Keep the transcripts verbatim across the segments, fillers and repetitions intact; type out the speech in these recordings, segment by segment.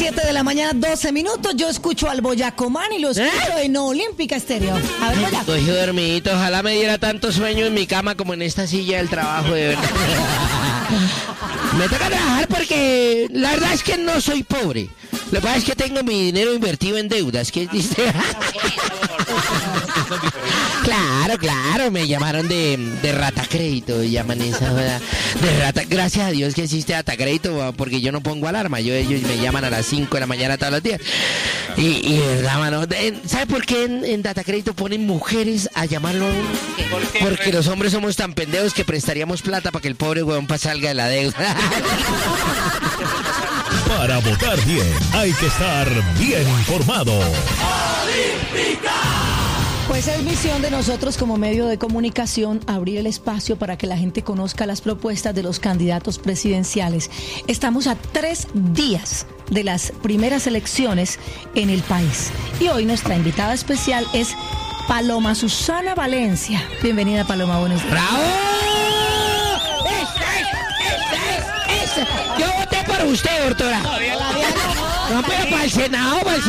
siete de la mañana, doce minutos. Yo escucho al Boyacomán y lo escucho ¿Eh? en Olímpica Estéreo. A ver, Boyaco. Estoy dormidito. Ojalá me diera tanto sueño en mi cama como en esta silla del trabajo, de verdad. Me toca trabajar porque la verdad es que no soy pobre. Lo que pasa es que tengo mi dinero invertido en deudas. ¿Qué dice? Claro, claro, me llamaron de, de rata crédito, llaman esa, ¿verdad? De rata, gracias a Dios que existe rata crédito, porque yo no pongo alarma, yo, ellos me llaman a las cinco de la mañana todos los días. Y, y verdad, mano, ¿sabe por qué en, en Data Crédito ponen mujeres a llamarlo? ¿Por qué? Porque los hombres somos tan pendejos que prestaríamos plata para que el pobre huevón salga de la deuda. Para votar bien, hay que estar bien informado. ¡Olímpica! Pues es misión de nosotros como medio de comunicación abrir el espacio para que la gente conozca las propuestas de los candidatos presidenciales. Estamos a tres días de las primeras elecciones en el país. Y hoy nuestra invitada especial es Paloma Susana Valencia. Bienvenida, Paloma, buenos días. ¡Bravo! ¡Esa es! ¡Esa es! ¡Esa! Yo voté por usted, doctora. Todavía no. No, pero para el Senado, para el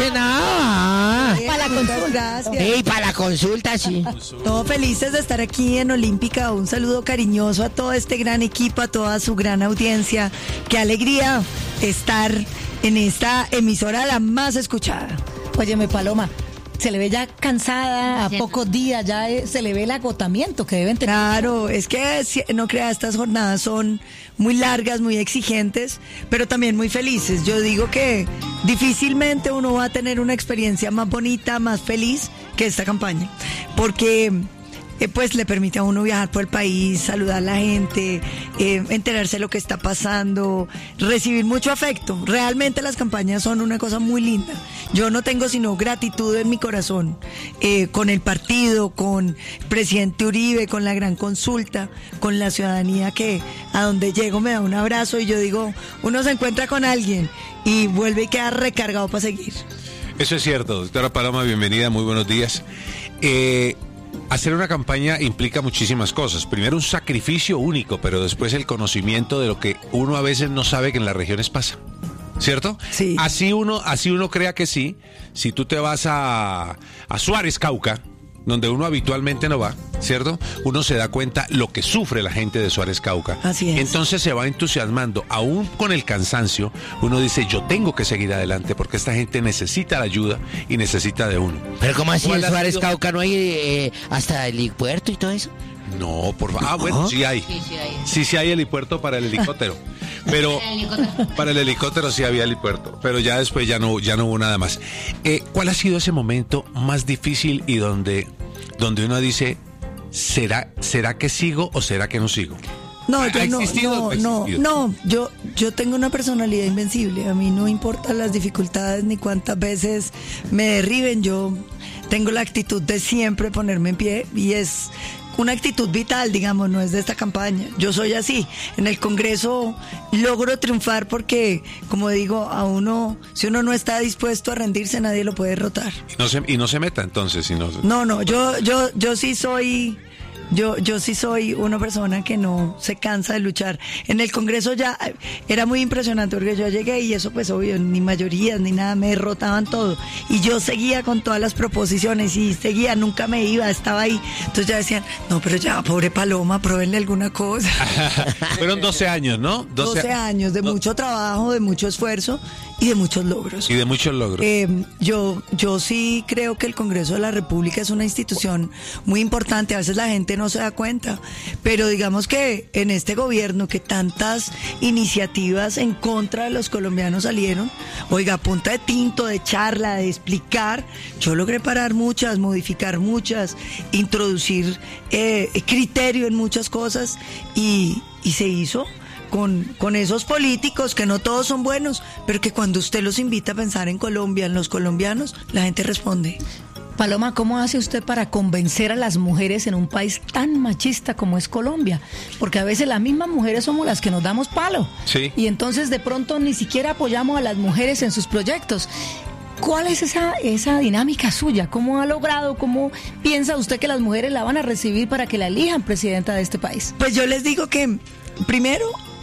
Senado. Para la consulta. Gracias. Sí, para la consulta, sí. Todos felices de estar aquí en Olímpica. Un saludo cariñoso a todo este gran equipo, a toda su gran audiencia. Qué alegría estar en esta emisora la más escuchada. Óyeme, Paloma, se le ve ya cansada, a pocos días ya se le ve el agotamiento que deben tener. Claro, es que no crea, estas jornadas son muy largas, muy exigentes, pero también muy felices. Yo digo que difícilmente uno va a tener una experiencia más bonita, más feliz que esta campaña, porque eh, pues le permite a uno viajar por el país, saludar a la gente, eh, enterarse de lo que está pasando, recibir mucho afecto. Realmente las campañas son una cosa muy linda. Yo no tengo sino gratitud en mi corazón eh, con el partido, con el presidente Uribe, con la gran consulta, con la ciudadanía que a donde llego me da un abrazo y yo digo, uno se encuentra con alguien y vuelve y queda recargado para seguir. Eso es cierto, doctora Paloma, bienvenida, muy buenos días. Eh... Hacer una campaña implica muchísimas cosas. Primero, un sacrificio único, pero después el conocimiento de lo que uno a veces no sabe que en las regiones pasa. ¿Cierto? Sí. Así uno, así uno crea que sí. Si tú te vas a, a Suárez, Cauca, donde uno habitualmente no va, ¿cierto? Uno se da cuenta lo que sufre la gente de Suárez, Cauca. Así es. Entonces se va entusiasmando, aún con el cansancio, uno dice, yo tengo que seguir adelante porque esta gente necesita la ayuda y necesita de uno. Pero ¿cómo así en Suárez, sido... Cauca no hay eh, hasta helipuerto y todo eso? No, por favor. Ah, bueno, sí hay. Sí, sí hay. Sí, sí hay helipuerto para el helicóptero. Pero para el helicóptero sí había helipuerto, pero ya después ya no, ya no hubo nada más. Eh, ¿Cuál ha sido ese momento más difícil y donde, donde uno dice, ¿será, será que sigo o será que no sigo? No, yo no, no, no, no, yo, yo tengo una personalidad invencible. A mí no importan las dificultades ni cuántas veces me derriben. Yo tengo la actitud de siempre ponerme en pie y es una actitud vital, digamos, no es de esta campaña. Yo soy así. En el Congreso logro triunfar porque, como digo, a uno, si uno no está dispuesto a rendirse, nadie lo puede derrotar. Y no se, y no se meta entonces, si no. No, no, yo, yo, yo sí soy. Yo, yo sí soy una persona que no se cansa de luchar. En el Congreso ya era muy impresionante porque yo llegué y eso pues obvio, ni mayorías ni nada, me derrotaban todo. Y yo seguía con todas las proposiciones y seguía, nunca me iba, estaba ahí. Entonces ya decían, no, pero ya, pobre Paloma, pruébenle alguna cosa. Fueron doce años, ¿no? doce, doce años de no. mucho trabajo, de mucho esfuerzo y de muchos logros. Y de muchos logros. Eh, yo, yo sí creo que el Congreso de la República es una institución muy importante. A veces la gente no se da cuenta, pero digamos que en este gobierno que tantas iniciativas en contra de los colombianos salieron, oiga, a punta de tinto, de charla, de explicar, yo logré parar muchas, modificar muchas, introducir eh, criterio en muchas cosas y, y se hizo con, con esos políticos que no todos son buenos, pero que cuando usted los invita a pensar en Colombia, en los colombianos, la gente responde. Paloma, ¿cómo hace usted para convencer a las mujeres en un país tan machista como es Colombia? Porque a veces las mismas mujeres somos las que nos damos palo. Sí. Y entonces de pronto ni siquiera apoyamos a las mujeres en sus proyectos. ¿Cuál es esa, esa dinámica suya? ¿Cómo ha logrado, cómo piensa usted que las mujeres la van a recibir para que la elijan presidenta de este país? Pues yo les digo que, primero,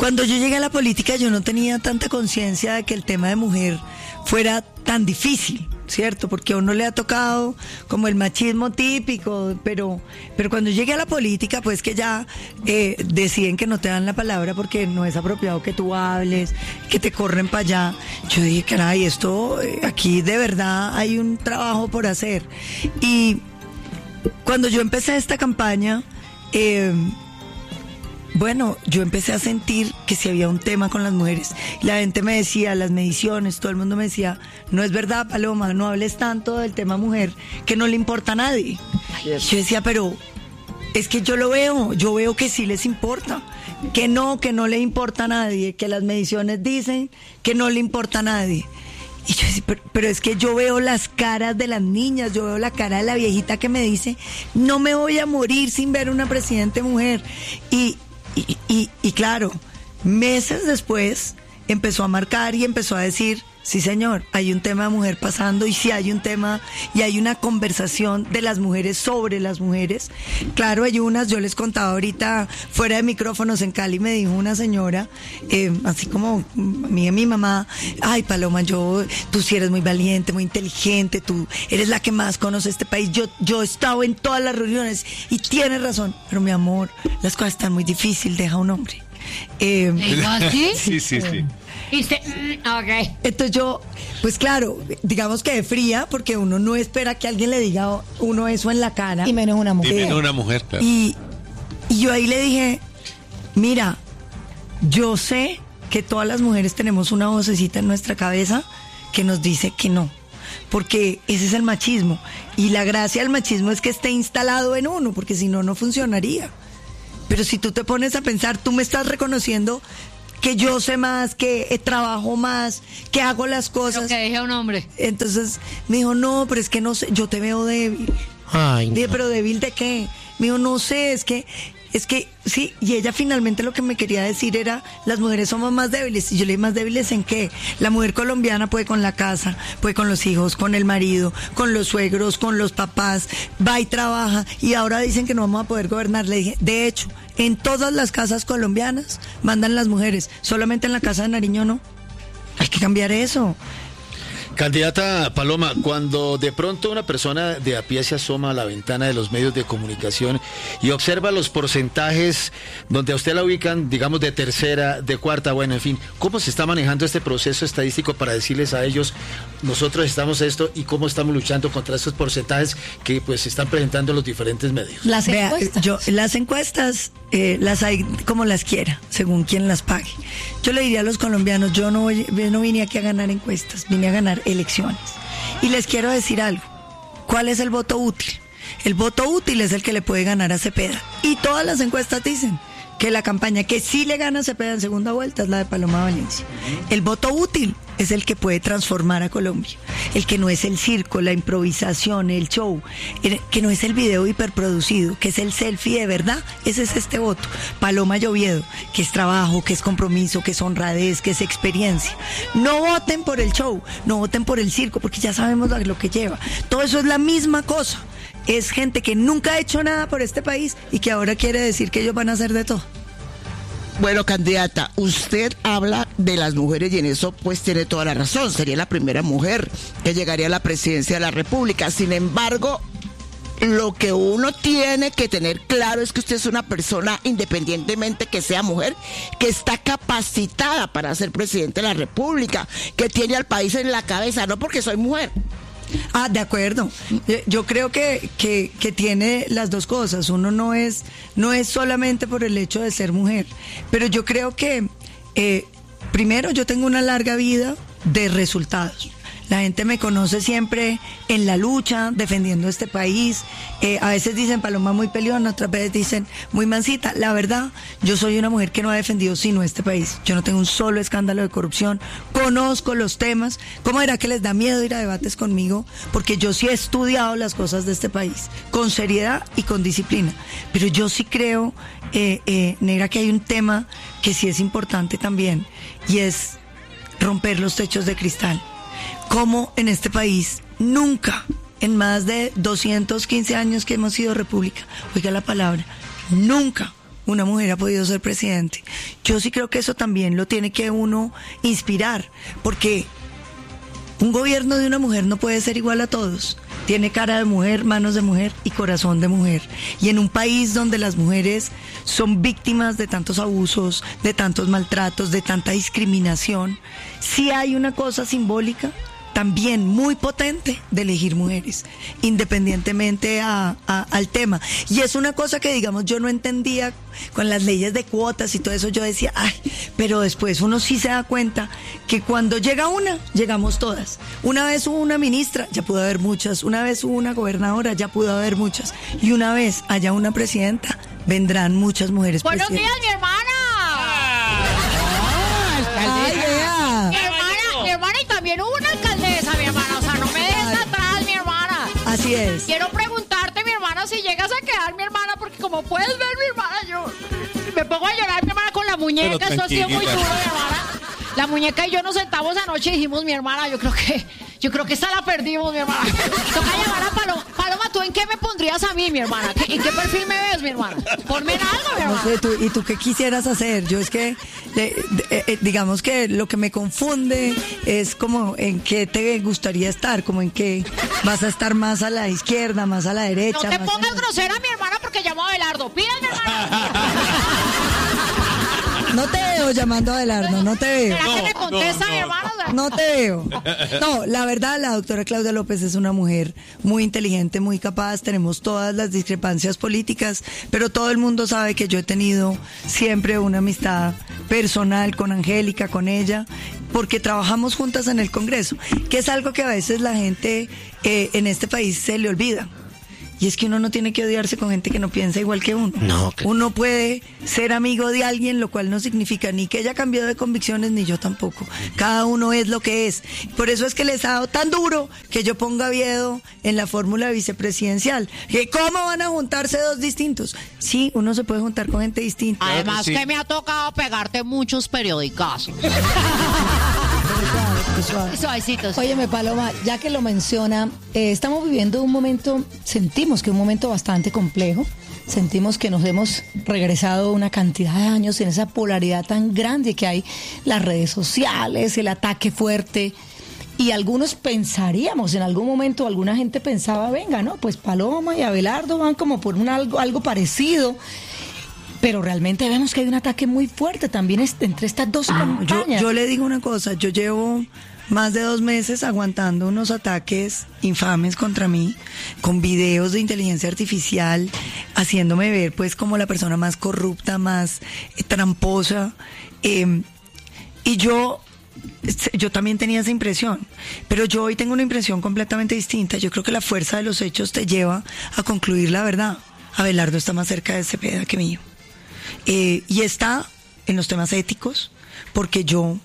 Cuando yo llegué a la política yo no tenía tanta conciencia de que el tema de mujer fuera tan difícil, ¿cierto? Porque a uno le ha tocado como el machismo típico, pero, pero cuando llegué a la política, pues que ya eh, deciden que no te dan la palabra porque no es apropiado que tú hables, que te corren para allá. Yo dije, caray, esto, eh, aquí de verdad hay un trabajo por hacer. Y cuando yo empecé esta campaña, eh, bueno, yo empecé a sentir que si había un tema con las mujeres. La gente me decía, las mediciones, todo el mundo me decía, no es verdad, Paloma, no hables tanto del tema mujer, que no le importa a nadie. Yo decía, pero es que yo lo veo, yo veo que sí les importa, que no, que no le importa a nadie, que las mediciones dicen que no le importa a nadie. Y yo decía, pero, pero es que yo veo las caras de las niñas, yo veo la cara de la viejita que me dice, no me voy a morir sin ver una presidente mujer. Y Y, y, y claro, meses después empezó a marcar y empezó a decir, sí señor, hay un tema de mujer pasando y sí hay un tema y hay una conversación de las mujeres sobre las mujeres. Claro, hay unas, yo les contaba ahorita fuera de micrófonos en Cali, me dijo una señora, eh, así como a mí y a mi mamá, ay Paloma, yo, tú sí eres muy valiente, muy inteligente, tú eres la que más conoce este país, yo, yo he estado en todas las reuniones y tienes razón, pero mi amor, las cosas están muy difíciles, deja un hombre. Eh, ¿Así? Sí, sí, sí. Y se, ok. Entonces yo, pues claro, digamos que de fría, porque uno no espera que alguien le diga a uno eso en la cara. Y menos una Y mujer. viene una mujer, claro. Y, y yo ahí le dije, mira, yo sé que todas las mujeres tenemos una vocecita en nuestra cabeza que nos dice que no, porque ese es el machismo. Y la gracia del machismo es que esté instalado en uno, porque si no, no funcionaría. Pero si tú te pones a pensar, tú me estás reconociendo que yo sé más, que eh, trabajo más, que hago las cosas. Lo que dije a un hombre. Entonces me dijo, no, pero es que no sé, yo te veo débil. Ay, no. Dije, pero débil de qué? Me dijo, no sé, es que, es que, sí, y ella finalmente lo que me quería decir era, las mujeres somos más débiles. Y yo le dije, ¿más débiles en qué? La mujer colombiana puede con la casa, puede con los hijos, con el marido, con los suegros, con los papás, va y trabaja, y ahora dicen que no vamos a poder gobernar. Le dije, de hecho, en todas las casas colombianas mandan las mujeres, solamente en la casa de Nariño no. Hay que cambiar eso. Candidata Paloma, cuando de pronto una persona de a pie se asoma a la ventana de los medios de comunicación y observa los porcentajes donde a usted la ubican, digamos, de tercera, de cuarta, bueno, en fin, ¿cómo se está manejando este proceso estadístico para decirles a ellos, nosotros estamos esto y cómo estamos luchando contra estos porcentajes que pues se están presentando en los diferentes medios? Las Vea, encuestas. yo, las encuestas eh, las hay como las quiera, según quien las pague. Yo le diría a los colombianos, yo no, voy- yo no vine aquí a ganar encuestas, vine a ganar elecciones. Y les quiero decir algo. ¿Cuál es el voto útil? El voto útil es el que le puede ganar a Cepeda. Y todas las encuestas dicen que la campaña que sí le gana a Cepeda en segunda vuelta es la de Paloma Valencia. El voto útil es el que puede transformar a Colombia. El que no es el circo, la improvisación, el show, el que no es el video hiperproducido, que es el selfie de verdad, ese es este voto. Paloma Lloviedo, que es trabajo, que es compromiso, que es honradez, que es experiencia. No voten por el show, no voten por el circo, porque ya sabemos lo lo que lleva. Todo eso es la misma cosa. Es gente que nunca ha hecho nada por este país y que ahora quiere decir que ellos van a hacer de todo. Bueno, candidata, usted habla de las mujeres y en eso pues tiene toda la razón. Sería la primera mujer que llegaría a la presidencia de la República. Sin embargo, lo que uno tiene que tener claro es que usted es una persona, independientemente que sea mujer, que está capacitada para ser presidente de la República, que tiene al país en la cabeza, no porque soy mujer. Ah, de acuerdo. Yo, yo creo que, que, que tiene las dos cosas. Uno no es, no es solamente por el hecho de ser mujer, pero yo creo que, eh, primero, yo tengo una larga vida de resultados. La gente me conoce siempre en la lucha, defendiendo este país. Eh, a veces dicen Paloma muy peleona, otras veces dicen muy mansita. La verdad, yo soy una mujer que no ha defendido sino este país. Yo no tengo un solo escándalo de corrupción. Conozco los temas. ¿Cómo era que les da miedo ir a debates conmigo? Porque yo sí he estudiado las cosas de este país, con seriedad y con disciplina. Pero yo sí creo, eh, eh, Negra, que hay un tema que sí es importante también, y es romper los techos de cristal. Como en este país nunca, en más de doscientos quince años que hemos sido república, oiga la palabra, nunca una mujer ha podido ser presidente. Yo sí creo que eso también lo tiene que uno inspirar, porque un gobierno de una mujer no puede ser igual a todos. Tiene cara de mujer, manos de mujer y corazón de mujer. Y en un país donde las mujeres son víctimas de tantos abusos, de tantos maltratos, de tanta discriminación, sí hay una cosa simbólica también muy potente de elegir mujeres, independientemente a, a, al tema. Y es una cosa que, digamos, yo no entendía con las leyes de cuotas y todo eso. Yo decía, ay, pero después uno sí se da cuenta que cuando llega una, llegamos todas. Una vez hubo una ministra, ya pudo haber muchas. Una vez hubo una gobernadora, ya pudo haber muchas. Y una vez haya una presidenta, vendrán muchas mujeres Buenos presidentas. días, mi hermana. Ay, vea. Mi hermana, mi hermana, y también hubo una alcaldesa, mi hermana. O sea, no me dejes atrás, mi hermana. Así es. Quiero preguntarte, mi hermana, si llegas a quedar, mi hermana, porque como puedes ver, mi hermana, yo me pongo a llorar, mi hermana, con la muñeca. Pero Eso ha sido muy duro, tranquilita. mi hermana. La muñeca y yo nos sentamos anoche y dijimos, mi hermana, yo creo que, yo creo que esta la perdimos, mi hermana. Toca llamar a Paloma. Paloma, ¿tú en qué me pondrías a mí, mi hermana? ¿Qué- ¿En qué perfil me ves, mi hermana? Ponme en algo, mi No hermana. sé, tú, ¿y tú qué quisieras hacer? Yo es que, de- de- eh, digamos que lo que me confunde es como en qué te gustaría estar, como en qué vas a estar más a la izquierda, más a la derecha. No te más a pongas la- grosera, mi hermana, porque llamo a Abelardo. Pídame, hermana. No te veo llamando a Abelardo, no te veo. ¿Será que me contesta, mi hermana? O sea, No te veo. No, la verdad, la doctora Claudia López es una mujer muy inteligente, muy capaz. Tenemos todas las discrepancias políticas, pero todo el mundo sabe que yo he tenido siempre una amistad personal con Angélica, con ella, porque trabajamos juntas en el Congreso, que es algo que a veces la gente eh, en este país se le olvida. Y es que uno no tiene que odiarse con gente que no piensa igual que uno. No, que- Uno puede ser amigo de alguien, lo cual no significa ni que ella cambió de convicciones, ni yo tampoco. Cada uno es lo que es. Por eso es que les ha dado tan duro que yo ponga a Viedo en la fórmula vicepresidencial. Que ¿cómo van a juntarse dos distintos? Sí, uno se puede juntar con gente distinta. además sí. que me ha tocado pegarte muchos periodicazos. Suavecitos. Óyeme, Paloma, ya que lo menciona, eh, estamos viviendo un momento, sentimos que un momento bastante complejo, sentimos que nos hemos regresado una cantidad de años en esa polaridad tan grande que hay, las redes sociales, el ataque fuerte, y algunos pensaríamos, en algún momento alguna gente pensaba, venga, no, pues Paloma y Abelardo van como por un algo, algo parecido. Pero realmente vemos que hay un ataque muy fuerte también es- entre estas dos Yo, campañas. yo le digo una cosa, yo llevo más de dos meses aguantando unos ataques infames contra mí, con videos de inteligencia artificial, haciéndome ver pues como la persona más corrupta, más eh, tramposa. eh, y yo, yo también tenía esa impresión, pero yo hoy tengo una impresión completamente distinta. Yo creo que la fuerza de los hechos te lleva a concluir la verdad. Abelardo está más cerca de Cepeda que mío. Eh, y está en los temas éticos, porque yo,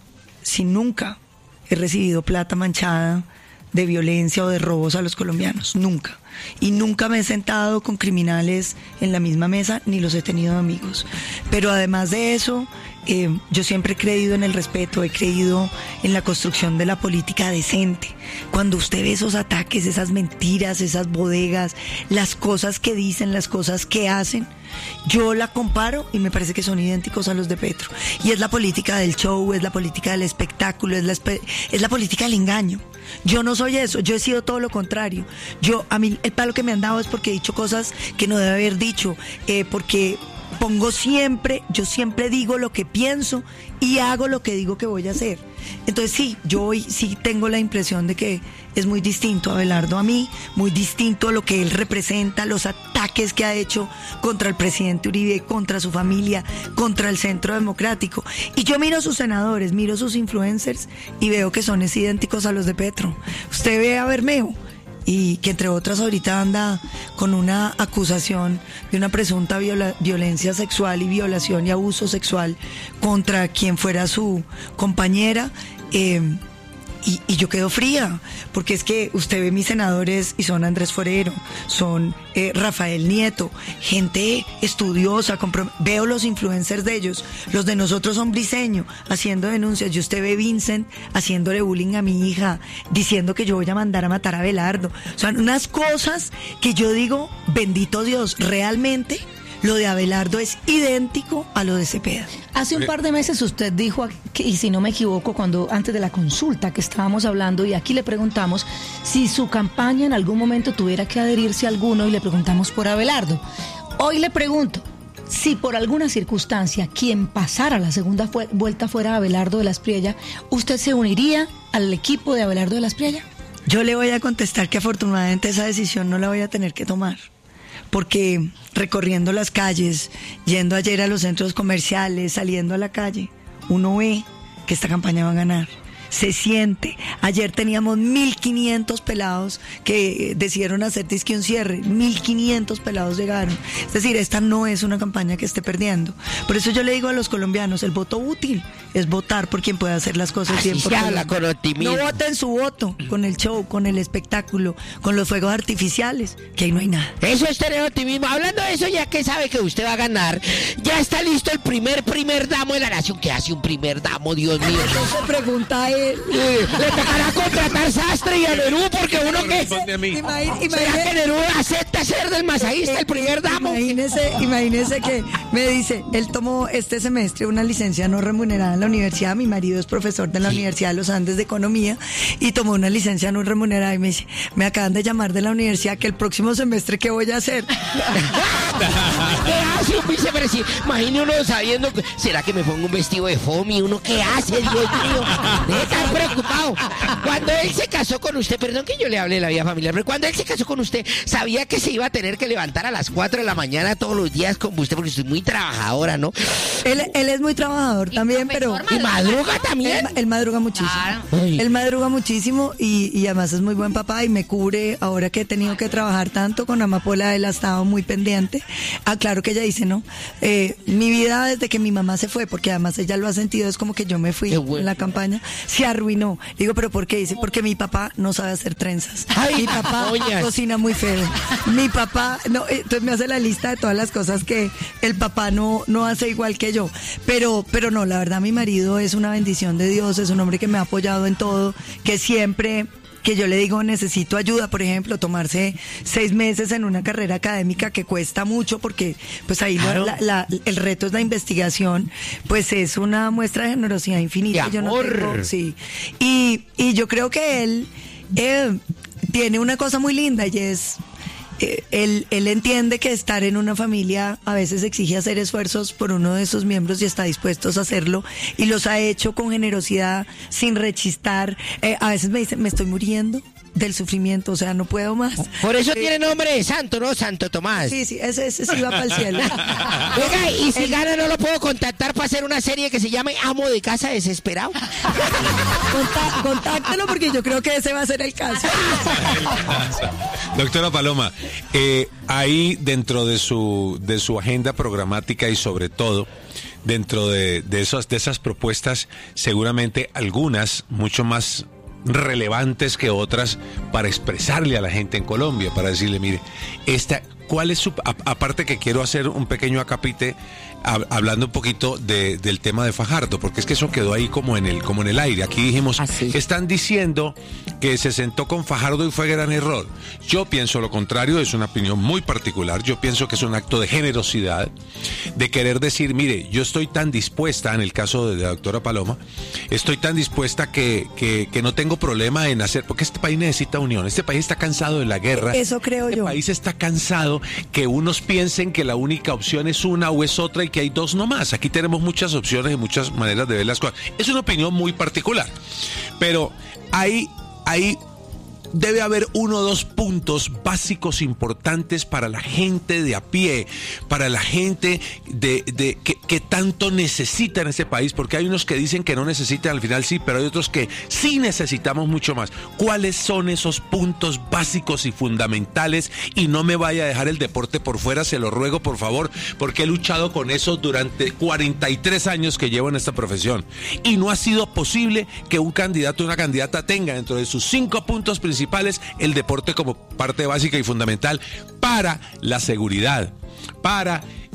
si nunca he recibido plata manchada de violencia o de robos a los colombianos, nunca. Y nunca me he sentado con criminales en la misma mesa, ni los he tenido de amigos. Pero además de eso, eh, yo siempre he creído en el respeto, he creído en la construcción de la política decente. Cuando usted ve esos ataques, esas mentiras, esas bodegas, las cosas que dicen, las cosas que hacen, yo la comparo y me parece que son idénticos a los de Petro. Y es la política del show, es la política del espectáculo, es la, espe- es la política del engaño. Yo no soy eso, yo he sido todo lo contrario. Yo, a mí el palo que me han dado es porque he dicho cosas que no debe haber dicho, eh, porque pongo siempre, yo siempre digo lo que pienso y hago lo que digo que voy a hacer. Entonces sí, yo hoy sí tengo la impresión de que es muy distinto Abelardo a mí, muy distinto a lo que él representa, los ataques que ha hecho contra el presidente Uribe, contra su familia, contra el Centro Democrático. Y yo miro a sus senadores, miro a sus influencers y veo que son es idénticos a los de Petro. Usted ve a Bermejo, y que entre otras ahorita anda con una acusación de una presunta viola- violencia sexual y violación y abuso sexual contra quien fuera su compañera. eh, Y, y yo quedo fría, porque es que usted ve mis senadores y son Andrés Forero, son eh, Rafael Nieto, gente estudiosa, comprom- veo los influencers de ellos, los de nosotros son Briceño haciendo denuncias, y usted ve Vincent haciéndole bullying a mi hija, diciendo que yo voy a mandar a matar a Abelardo. Son unas cosas que yo digo, bendito Dios, realmente lo de Abelardo es idéntico a lo de Cepeda. Hace un par de meses usted dijo, que, y si no me equivoco, cuando antes de la consulta que estábamos hablando, y aquí le preguntamos si su campaña en algún momento tuviera que adherirse a alguno, y le preguntamos por Abelardo. Hoy le pregunto, si por alguna circunstancia quien pasara la segunda fue, vuelta fuera Abelardo de la Espriella, ¿usted se uniría al equipo de Abelardo de la Espriella? Yo le voy a contestar que afortunadamente esa decisión no la voy a tener que tomar, porque recorriendo las calles, yendo ayer a los centros comerciales, saliendo a la calle, uno ve que esta campaña va a ganar. Se siente. Ayer teníamos mil quinientos pelados que decidieron hacer disque un cierre. mil quinientos pelados llegaron. Es decir, esta no es una campaña que esté perdiendo. Por eso yo le digo a los colombianos, el voto útil es votar por quien puede hacer las cosas Así bien. se habla con optimismo. No voten su voto con el show, con el espectáculo, con los fuegos artificiales, que ahí no hay nada. Eso es tener optimismo. Hablando de eso, ya que sabe que usted va a ganar, ya está listo el primer primer damo de la nación. ¿Qué hace un primer damo, Dios mío? Se pregunta a él. Le tocará contratar sastre y a Nerú, porque uno que... Imagínese, ¿Será que Nerú acepta ser del masajista el primer damo? Imagínese, imagínese que me dice, él tomó este semestre una licencia no remunerada en la universidad, mi marido es profesor de la Sí. Universidad de los Andes de Economía, y tomó una licencia no remunerada y me dice, me acaban de llamar de la universidad que el próximo semestre, ¿qué voy a hacer? ¿Qué hace un vicepresidente? Imagine uno sabiendo, que- ¿será que me pongo un vestido de foamy? ¿Uno qué hace, Dios mío? Debe estar preocupado. Cuando él se casó con usted, perdón que yo le hable de la vida familiar, pero cuando él se casó con usted, sabía que se iba a tener que levantar a las cuatro de la mañana todos los días con usted, porque usted es muy trabajadora, ¿no? Él, él es muy trabajador Y también, pero... profesor ¿Y madruga también? Él, él madruga muchísimo. Claro. Ay. Él madruga muchísimo y, y además es muy buen papá y me cubre ahora que he tenido que trabajar tanto con Amapola. Él ha estado muy pendiente. Ah, claro que ella dice, no, eh, mi vida desde que mi mamá se fue, porque además ella lo ha sentido, es como que yo me fui Qué bueno. en la campaña, se arruinó. Digo, ¿pero por qué? Dice, porque mi papá no sabe hacer trenzas. Ay, mi papá doñas. cocina muy feo. Mi papá, no, eh, entonces me hace la lista de todas las cosas que el papá no, no hace igual que yo. Pero, pero no, la verdad mi marido es una bendición de Dios, es un hombre que me ha apoyado en todo, que siempre que yo le digo necesito ayuda, por ejemplo, tomarse seis meses en una carrera académica que cuesta mucho porque pues ahí Claro. la- la- el reto es la investigación, pues es una muestra de generosidad infinita. De Yo no amor. tengo- sí. Y, y yo creo que él eh, tiene una cosa muy linda y es eh, él, él entiende que estar en una familia a veces exige hacer esfuerzos por uno de sus miembros y está dispuesto a hacerlo y los ha hecho con generosidad, sin rechistar. Eh, a veces me dice, me estoy muriendo del sufrimiento, o sea, no puedo más. Por eso Eh, tiene nombre de santo, ¿no? Santo Tomás. Sí, sí, ese, ese sí va para el cielo. Oiga, y si gana no lo puedo contactar para hacer una serie que se llame Amo de Casa Desesperado. Contá- contáctelo porque yo creo que ese va a ser el caso. Doctora Paloma, eh, ahí dentro de su, de su agenda programática y sobre todo dentro de, de, esos, de esas propuestas, seguramente algunas mucho más relevantes que otras para expresarle a la gente en Colombia, para decirle, mire, esta, ¿cuál es su... a- aparte que quiero hacer un pequeño acapite hab- hablando un poquito de, del tema de Fajardo, porque es que eso quedó ahí como en el, como en el aire. Aquí dijimos, Así. están diciendo que se sentó con Fajardo y fue gran error. Yo pienso lo contrario, es una opinión muy particular. Yo pienso que es un acto de generosidad, de querer decir, mire, yo estoy tan dispuesta, en el caso de la doctora Paloma, estoy tan dispuesta que, que, que no tengo problema en hacer, porque este país necesita unión, este país está cansado de la guerra. Eso creo este yo. país está cansado que unos piensen que la única opción es una o es otra y que hay dos nomás. Aquí tenemos muchas opciones y muchas maneras de ver las cosas. Es una opinión muy particular, pero hay, hay debe haber uno o dos puntos básicos importantes para la gente de a pie, para la gente de, de que, que tanto necesita en ese país, porque hay unos que dicen que no necesitan, al final sí, pero hay otros que sí necesitamos mucho más. ¿Cuáles son esos puntos básicos y fundamentales? Y no me vaya a dejar el deporte por fuera, se lo ruego por favor, porque he luchado con eso durante cuarenta y tres años que llevo en esta profesión y no ha sido posible que un candidato o una candidata tenga dentro de sus cinco puntos principales el deporte como parte básica y fundamental para la seguridad, para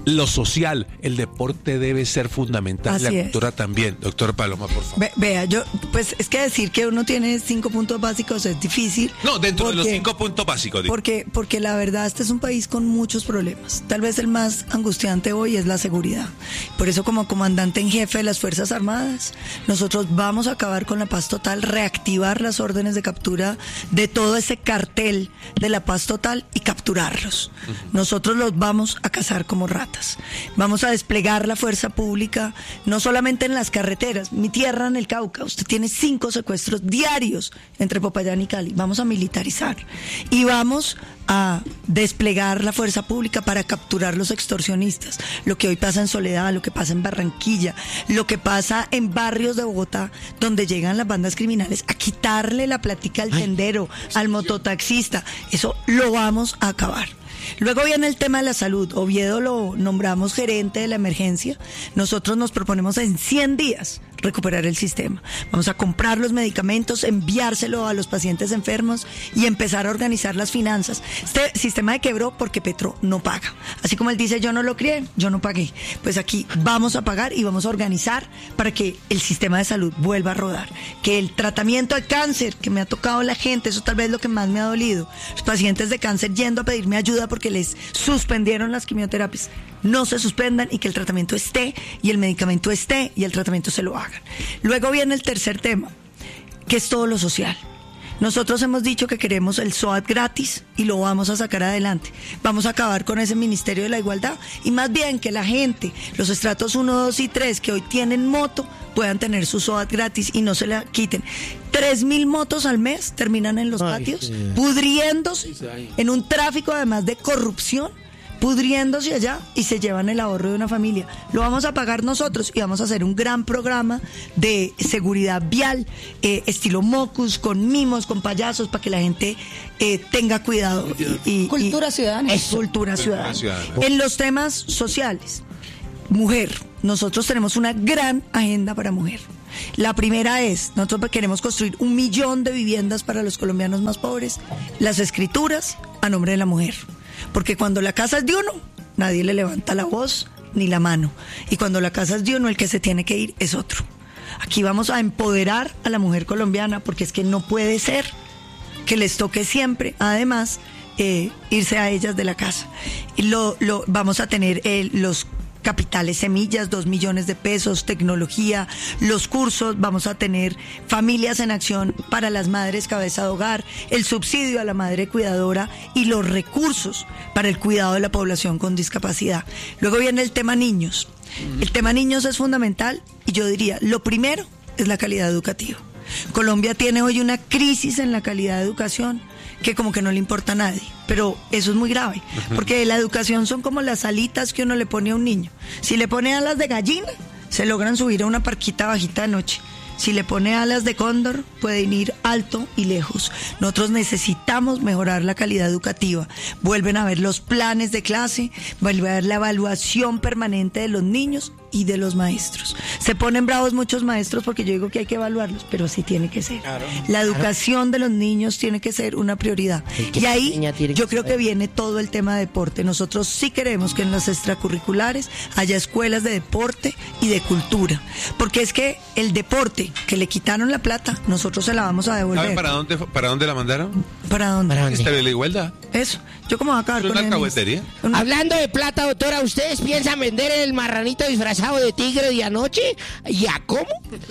lo social, el deporte debe ser fundamental, Así la es. cultura también. Doctor Paloma, por favor. Ve- vea, yo, pues es que decir que uno tiene cinco puntos básicos es difícil. No, dentro de los porque- cinco puntos básicos. digo. Porque, porque la verdad, este es un país con muchos problemas. Tal vez el más angustiante hoy es la seguridad. Por eso, como comandante en jefe de las Fuerzas Armadas, nosotros vamos a acabar con la paz total, reactivar las órdenes de captura de todo ese cartel de la paz total y capturarlos. Nosotros los vamos a cazar como ratas. Vamos a desplegar la fuerza pública, no solamente en las carreteras. Mi tierra, en el Cauca, usted tiene cinco secuestros diarios entre Popayán y Cali. Vamos a militarizar y vamos a desplegar la fuerza pública para capturar los extorsionistas. Lo que hoy pasa en Soledad, lo que pasa en Barranquilla, lo que pasa en barrios de Bogotá, donde llegan las bandas criminales a quitarle la platica al tendero, al mototaxista. Eso lo vamos a acabar. Luego viene el tema de la salud. Oviedo lo nombramos gerente de la emergencia. Nosotros nos proponemos en cien días recuperar el sistema. Vamos a comprar los medicamentos, enviárselo a los pacientes enfermos y empezar a organizar las finanzas. Este sistema de quebró porque Petro no paga. Así como él dice, yo no lo crié, yo no pagué. Pues aquí vamos a pagar y vamos a organizar para que el sistema de salud vuelva a rodar. Que el tratamiento de cáncer que me ha tocado la gente, eso tal vez es lo que más me ha dolido. Los pacientes de cáncer yendo a pedirme ayuda porque les suspendieron las quimioterapias, no se suspendan y que el tratamiento esté y el medicamento esté y el tratamiento se lo hagan. Luego viene el tercer tema, que es todo lo social. Nosotros hemos dicho que queremos el SOAT gratis y lo vamos a sacar adelante. Vamos a acabar con ese Ministerio de la Igualdad y más bien que la gente, los estratos uno, dos y tres que hoy tienen moto, puedan tener su SOAT gratis y no se la quiten. Tres mil motos al mes terminan en los Ay, patios, sí. pudriéndose en un tráfico además de corrupción, pudriéndose allá y se llevan el ahorro de una familia. Lo vamos a pagar nosotros y vamos a hacer un gran programa de seguridad vial, eh, estilo Mocus, con mimos, con payasos, para que la gente eh, tenga cuidado. Y, y- Cultura y- ciudadana. Es cultura ciudadana. ciudadana. En los temas sociales, mujer, nosotros tenemos una gran agenda para mujer. La primera es, nosotros queremos construir un millón de viviendas para los colombianos más pobres, las escrituras a nombre de la mujer. Porque cuando la casa es de uno, nadie le levanta la voz ni la mano. Y cuando la casa es de uno, el que se tiene que ir es otro. Aquí vamos a empoderar a la mujer colombiana, porque es que no puede ser que les toque siempre, además, eh, irse a ellas de la casa. Y lo, lo vamos a tener eh, los capitales semillas, dos millones de pesos, tecnología, los cursos, vamos a tener familias en acción para las madres cabeza de hogar, el subsidio a la madre cuidadora y los recursos para el cuidado de la población con discapacidad. Luego viene el tema niños. El tema niños es fundamental y yo diría, lo primero es la calidad educativa. Colombia tiene hoy una crisis en la calidad de educación que como que no le importa a nadie, pero eso es muy grave, porque la educación son como las alitas que uno le pone a un niño. Si le pone alas de gallina, se logran subir a una parquita bajita de noche. Si le pone alas de cóndor, pueden ir alto y lejos. Nosotros necesitamos mejorar la calidad educativa. Vuelven a ver los planes de clase, vuelve a ver la evaluación permanente de los niños y de los maestros. Se ponen bravos muchos maestros porque yo digo que hay que evaluarlos, pero así tiene que ser. Claro, la educación de los niños tiene que ser una prioridad. El que Y ahí enseña tiene que yo creo que saber. viene todo el tema de deporte. Nosotros sí queremos que en las extracurriculares haya escuelas de deporte y de cultura, porque es que el deporte que le quitaron la plata, nosotros se la vamos a devolver. ¿Saben para dónde, para dónde la mandaron? ¿Para dónde? ¿Para dónde? Ministerio de la Igualdad. Eso. Yo como voy a acabar ¿Es con una el alcahuetería? Una- Hablando de plata, doctora, ¿ustedes piensan vender el marranito disfrazado de tigre de anoche? ¿Y a cómo?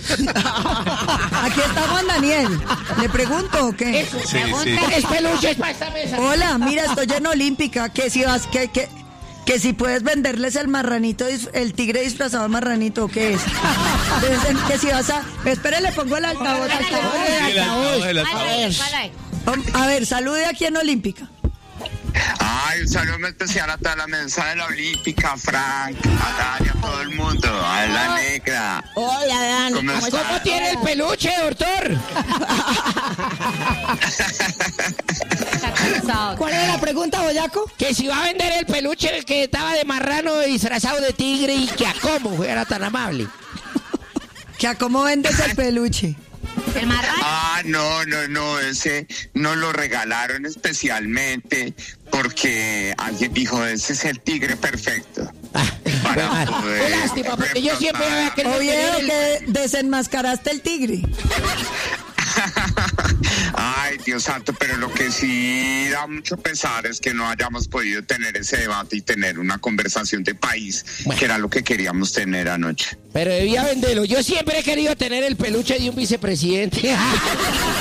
Aquí está Juan Daniel. ¿Le pregunto o qué? Eso, Sí, ¿Qué es peluches para esta mesa? Hola, mira, estoy en Olímpica. Que si vas, que, que, que si puedes venderles el marranito, dis- el tigre disfrazado de marranito, ¿o qué es? Dicen que si vas a. Espere, le pongo el altavoz. altavoz. Sí, el altavoz, el altavoz. A ver, salude aquí en Olímpica. Ay, un saludo muy especial a toda la mesa de la Olímpica, Frank, a Dani, a todo el mundo, a la negra. Hola, Dani. ¿Cómo ¿Cómo estás? ¿Cómo tiene el peluche, doctor? ¿Cuál es la pregunta, Boyaco? Que si va a vender el peluche que estaba de marrano disfrazado de tigre y que a cómo era tan amable. Que a cómo vendes el peluche. El marrano. Ah, no, no, no, ese nos lo regalaron especialmente porque alguien dijo, ese es el tigre perfecto. Ah, para Bueno, poder qué lástima, porque yo siempre reflotar. había querido Oye, tener el- que desenmascaraste el tigre. Ay, Dios santo, pero lo que sí da mucho pesar es que no hayamos podido tener ese debate y tener una conversación de país, Bueno. que era lo que queríamos tener anoche. Pero debía venderlo. Yo siempre he querido tener el peluche de un vicepresidente.